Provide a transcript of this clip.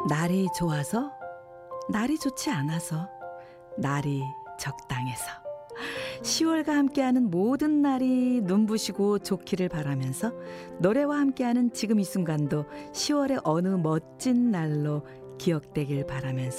날이 좋아서, 날이 좋지 않아서, 날이 적당해서 10월과 함께하는 모든 날이 눈부시고 좋기를 바라면서 노래와 함께하는 지금 이 순간도 10월의 어느 멋진 날로 기억되길 바라면서